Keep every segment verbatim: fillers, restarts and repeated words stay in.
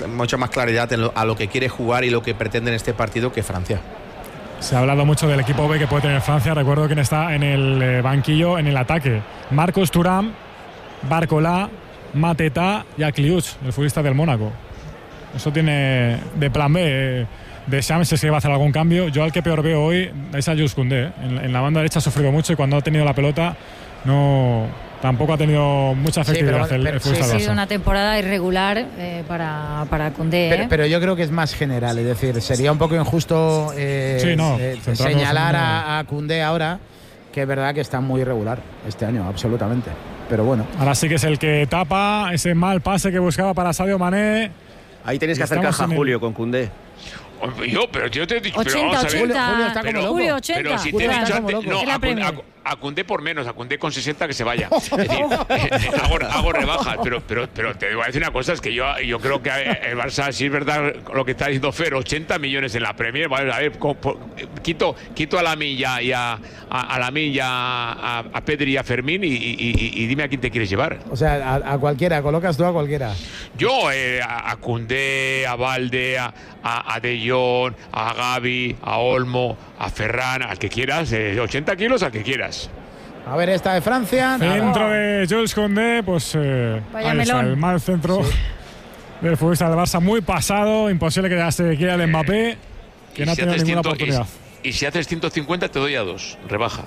mucha más claridad en lo, a lo que quiere jugar y lo que pretende en este partido que Francia. Se ha hablado mucho del equipo B que puede tener Francia. Recuerdo quién está en el eh, banquillo en el ataque: Marcos Thuram, Barcola, Mateta y Akliuch, el futbolista del Mónaco. Eso tiene de plan B. Eh, de Shams, si es que va a hacer algún cambio. Yo al que peor veo hoy es a Jules Koundé. ¿eh? En, en la banda derecha ha sufrido mucho y cuando ha tenido la pelota no tampoco ha tenido mucha efectividad. Sí, el, el sí, ha sido una temporada irregular eh, para, para Koundé. Pero, ¿eh? pero yo creo que es más general, es decir, sería un poco injusto eh, sí, no, eh, señalar a, a Koundé ahora, que es verdad que está muy irregular este año, absolutamente. Pero bueno. Ahora sí que es el que tapa ese mal pase que buscaba para Sadio Mané. Ahí tenéis que hacer caja, Julio, con Koundé. Yo, pero yo te he dicho, ochenta, pero vamos a ver. ochenta, Julio está como loco. Julio, ochenta. Pero si Julio te he está dicho como antes, loco. no, Es la a, Premier. a, a Koundé por menos, a Koundé con sesenta que se vaya. Es decir, hago, hago rebajas, pero, pero, pero te voy a decir una cosa, es que yo, yo creo que el Barça, si es verdad lo que está diciendo Fer, ochenta millones en la Premier, vale, a ver, con, por, quito, quito a Lamine y a, y a, a, a Lamine y a, a, a Pedri y a Fermín y, y, y, y dime a quién te quieres llevar. O sea, a, a cualquiera, colocas tú a cualquiera. Yo, eh, a, a Koundé, a Valde, a, a, a De Jong, a Gavi, a Olmo, a Ferran, al que quieras, eh, ochenta kilos al que quieras. A ver, esta de Francia. Centro de Jules Koundé, pues eh, Vaya ahí está, melón. el mal centro sí. del futbolista del Barça, muy pasado, imposible que ya se quiera el Mbappé, que y no ha si tenido ninguna ciento, oportunidad. Y, y si haces ciento cincuenta te doy a dos, rebaja.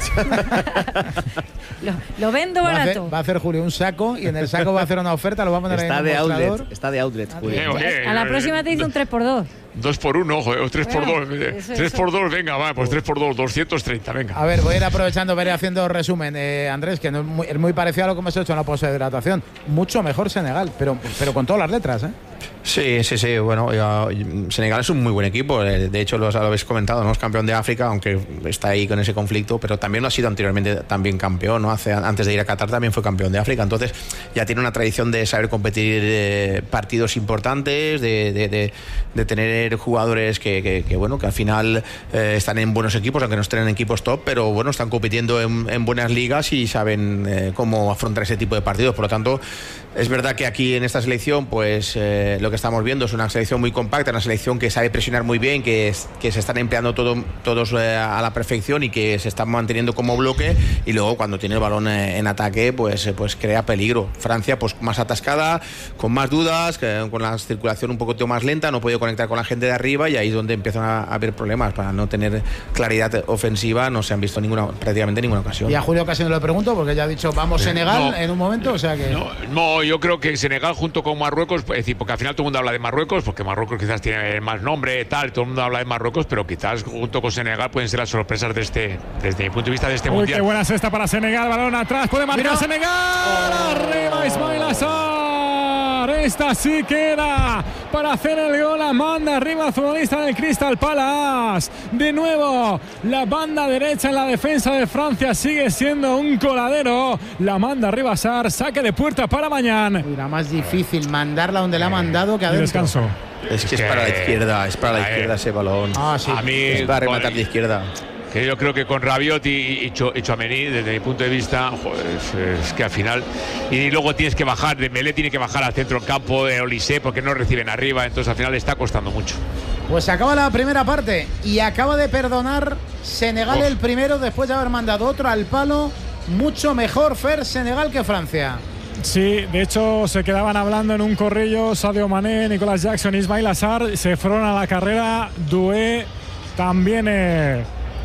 lo, lo vendo va, a hacer, barato. va a hacer Julio un saco y en el saco va a hacer una oferta, lo va a poner está ahí en de el outlet, mostrador. está de outlet, Julio. Eh, oye, A la próxima te dice un tres por dos. Dos por uno, joder, o tres por Bueno, dos. eso, tres eso. por dos, venga, va, pues tres por dos, doscientos treinta, venga. A ver, voy a ir aprovechando, voy a ir haciendo resumen, eh, Andrés, que no es, muy, es muy parecido a lo que hemos hecho en la poshidratación. Mucho mejor Senegal, pero, pero con todas las letras, ¿eh? Sí, sí, sí. Bueno, ya, Senegal es un muy buen equipo. De hecho, lo, lo habéis comentado, ¿no? Es campeón de África, aunque está ahí con ese conflicto, pero también lo ha sido anteriormente también campeón, ¿no? Hace, antes de ir a Qatar también fue campeón de África. Entonces, ya tiene una tradición de saber competir eh, partidos importantes, de, de, de, de tener jugadores que, que, que, bueno, que al final eh, están en buenos equipos, aunque no estén en equipos top, pero bueno, están compitiendo en, en buenas ligas y saben eh, cómo afrontar ese tipo de partidos. Por lo tanto, es verdad que aquí en esta selección, pues eh, lo que estamos viendo es una selección muy compacta, una selección que sabe presionar muy bien, que, es, que se están empleando todo, todos eh, a la perfección y que se están manteniendo como bloque, y luego cuando tiene el balón eh, en ataque, pues, eh, pues crea peligro. Francia, pues más atascada, con más dudas, que, con la circulación un poquito más lenta, no ha podido conectar con la gente de arriba y ahí es donde empiezan a, a haber problemas. Para no tener claridad ofensiva no se han visto ninguna, prácticamente ninguna ocasión. Y a Julio casi no le pregunto, porque ya ha dicho vamos Senegal no, en un momento, o sea que... No, no, yo creo que Senegal junto con Marruecos, es decir, porque al final todo el mundo habla de Marruecos, porque Marruecos quizás tiene más nombre, tal, todo el mundo habla de Marruecos, pero quizás junto con Senegal pueden ser las sorpresas de este, desde mi punto de vista, de este Uy, mundial. qué buena cesta para Senegal, balón atrás, puede marcar Mira. Senegal, oh. Arriba Ismail Assar, esta sí queda para hacer el gol, la manda arriba el futbolista del Crystal Palace. De nuevo, la banda derecha en la defensa de Francia sigue siendo un coladero, la manda arriba Assar, saque de puerta para mañana. Era más difícil mandarla donde la ha mandado que Y adentro. descanso. Es que es para la izquierda, es para la izquierda ese balón. Ah, sí. A mí, Es para rematar con- de izquierda. que yo creo que con Rabiot y, y, Cho- y Tchouaméni, desde mi punto de vista, joder, es, es que al final, y luego tienes que bajar, Dembélé tiene que bajar al centro del campo, de Olise, porque no reciben arriba, entonces al final le está costando mucho. Pues se acaba la primera parte y acaba de perdonar Senegal Uf. el primero después de haber mandado otro al palo. Mucho mejor Fer Senegal que Francia. Sí, de hecho se quedaban hablando en un corrillo Sadio Mané, Nicolás Jackson, Ismail Assar, se fueron a la carrera, Doué, también eh,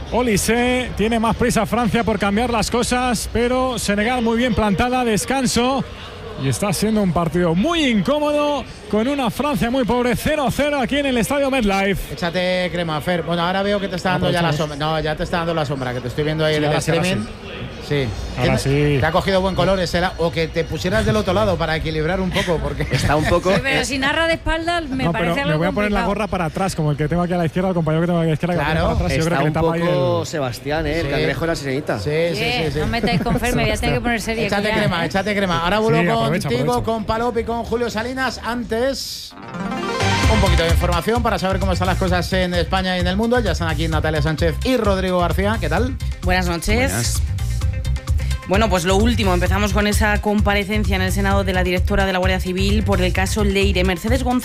Olise. Tiene más prisa Francia por cambiar las cosas, pero Senegal muy bien plantada, descanso. Y está siendo un partido muy incómodo, con una Francia muy pobre, cero cero aquí en el estadio MetLife. Échate crema, Fer. Bueno, ahora veo que te está dando No, ya la pues, sombra. No, ya te está dando la sombra, que te estoy viendo ahí Sí, en el ahora sí, ahora streaming. Sí. Ahora sí. Te ha cogido buen color ese, era- o que te pusieras del otro lado para equilibrar un poco, porque Está un poco. Sí, pero si narra de espaldas me No, parece pero algo me voy a poner la complicado. gorra para atrás, como el que tengo aquí a la izquierda, el compañero que tengo aquí a la izquierda, que Claro, lo tengo para atrás. Yo creo Está que le un tapa ahí poco el- Sebastián, ¿eh? El Sí. cangrejo de la sirenita. sí, sí, sí, Oye, sí. no metáis con Fer, me voy a tener que poner serie. Échate ya, crema, ¿eh? échate crema. Ahora vuelvo Sí, aprovecha, contigo, aprovecha. con Palop y con Julio Salinas. Antes, un poquito de información para saber cómo están las cosas en España y en el mundo. Ya están aquí Natalia Sánchez y Rodrigo García. ¿Qué tal? Buenas noches. Buenas. Bueno, pues lo último, empezamos con esa comparecencia en el Senado de la directora de la Guardia Civil por el caso Leire. Mercedes González